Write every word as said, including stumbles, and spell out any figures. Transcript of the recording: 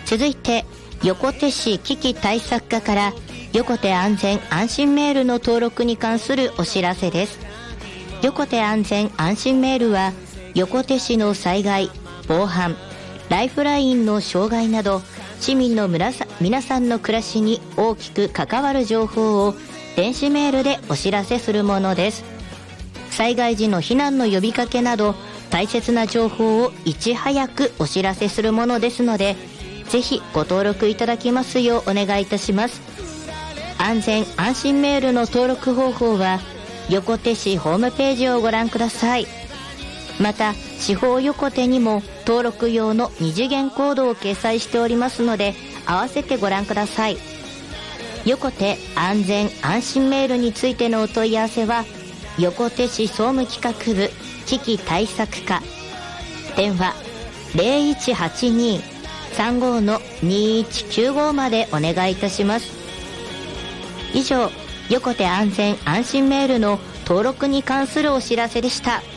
続いて横手市危機対策課から横手安全安心メールの登録に関するお知らせです。横手安全安心メールは横手市の災害、防犯、ライフラインの障害など市民の皆さ皆さんの暮らしに大きく関わる情報を電子メールでお知らせするものです。災害時の避難の呼びかけなど大切な情報をいち早くお知らせするものですので、ぜひご登録いただきますようお願いいたします。安全安心メールの登録方法は横手市ホームページをご覧ください。また市法横手にも登録用の二次元コードを掲載しておりますので、合わせてご覧ください。横手安全安心メールについてのお問い合わせは横手市総務企画部危機対策課、電話 ゼロいちはちに さんご のにいちきゅうご までお願いいたします。以上、横手安全安心メールの登録に関するお知らせでした。